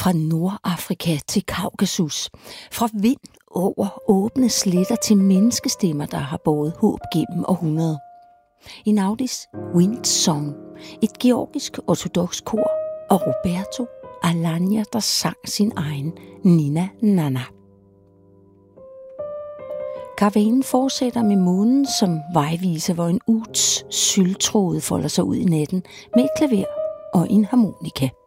Fra Nordafrika til Kaukasus. Fra vind over åbne sletter til menneskestemmer, der har båret håb gennem århundreder. Inaudis Wind Song, et georgisk ortodoks kor, og Roberto Alagna, der sang sin egen Nina Nana. Karavanen fortsætter med månen som vejviser, hvor en uts syltråd folder sig ud i natten med et klaver og en harmonika.